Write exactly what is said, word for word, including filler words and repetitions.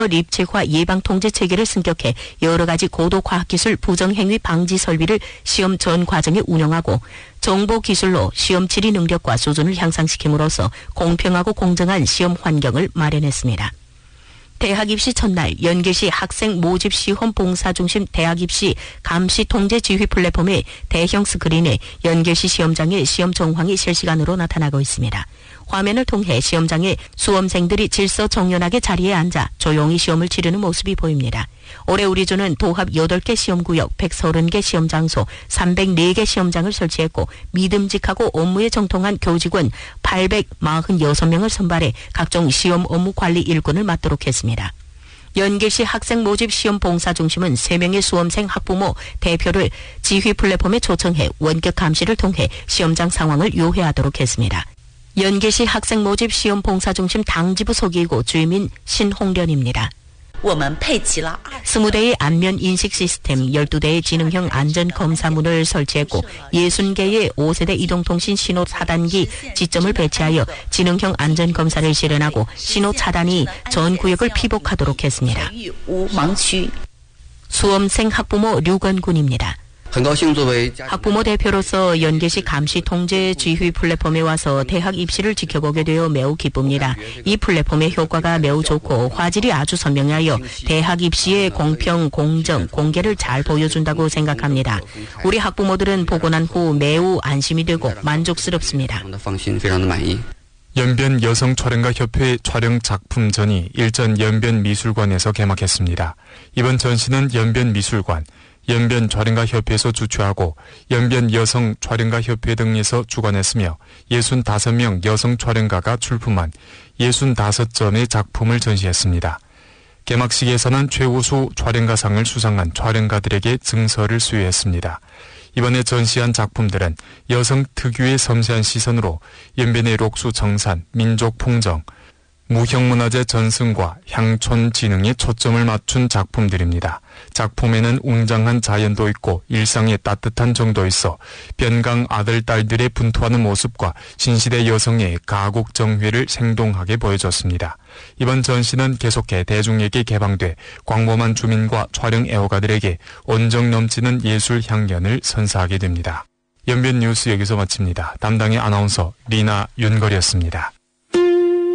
입체화 예방 통제 체계를 승격해 여러 가지 고도 과학기술 부정행위 방지 설비를 시험 전 과정에 운영하고 정보 기술로 시험 질의 능력과 수준을 향상시킴으로써 공평하고 공정한 시험 환경을 마련했습니다. 대학 입시 첫날 연계시 학생 모집 시험 봉사 중심 대학 입시 감시 통제 지휘 플랫폼의 대형 스크린에 연계시 시험장의 시험 정황이 실시간으로 나타나고 있습니다. 화면을 통해 시험장에 수험생들이 질서정연하게 자리에 앉아 조용히 시험을 치르는 모습이 보입니다. 올해 우리조는 도합 여덟 개 시험구역, 백삼십 개 시험장소, 삼백사 개 시험장을 설치했고 믿음직하고 업무에 정통한 교직원 팔백사십육 명을 선발해 각종 시험 업무 관리 일꾼을 맡도록 했습니다. 연계시 학생 모집 시험 봉사 중심은 세 명의 수험생 학부모 대표를 지휘 플랫폼에 초청해 원격 감시를 통해 시험장 상황을 요해하도록 했습니다. 연계시 학생 모집 시험 봉사 중심 당지부 소기이고 주임인 신홍련입니다. 스무 대의 안면 인식 시스템, 열두 대의 지능형 안전 검사문을 설치했고 육십 개의 오 세대 이동통신 신호 차단기 지점을 배치하여 지능형 안전 검사를 실현하고 신호 차단이 전 구역을 피복하도록 했습니다. 수험생 학부모 류건군입니다. 학부모 대표로서 연계시 감시 통제 지휘 플랫폼에 와서 대학 입시를 지켜보게 되어 매우 기쁩니다. 이 플랫폼의 효과가 매우 좋고 화질이 아주 선명하여 대학 입시의 공평, 공정, 공개를 잘 보여준다고 생각합니다. 우리 학부모들은 보고 난 후 매우 안심이 되고 만족스럽습니다. 연변 여성촬영가협회 촬영 작품전이 일전 연변미술관에서 개막했습니다. 이번 전시는 연변미술관, 연변촬영가협회에서 주최하고 연변여성촬영가협회 등에서 주관했으며 육십오 명 여성촬영가가 출품한 육십오 점의 작품을 전시했습니다. 개막식에서는 최우수 촬영가상을 수상한 촬영가들에게 증서를 수여했습니다. 이번에 전시한 작품들은 여성 특유의 섬세한 시선으로 연변의 록수 정산, 민족 풍정, 무형문화재 전승과 향촌 진흥에 초점을 맞춘 작품들입니다. 작품에는 웅장한 자연도 있고 일상의 따뜻한 정도 있어 변강 아들, 딸들의 분투하는 모습과 신시대 여성의 가국 정회를 생동하게 보여줬습니다. 이번 전시는 계속해 대중에게 개방돼 광범한 주민과 촬영 애호가들에게 온정 넘치는 예술 향연을 선사하게 됩니다. 연변 뉴스 여기서 마칩니다. 담당의 아나운서 리나 윤걸이었습니다.